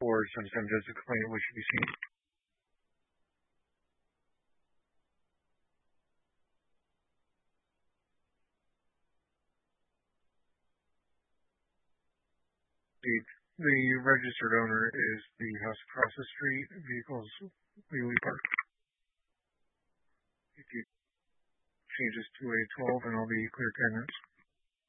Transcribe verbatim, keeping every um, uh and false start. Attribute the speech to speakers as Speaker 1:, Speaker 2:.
Speaker 1: or sometimes does explain what should be seen. The, the registered owner is the house across the street. Vehicles legally parked. If you change this to a twelve, and I'll be clear tenants.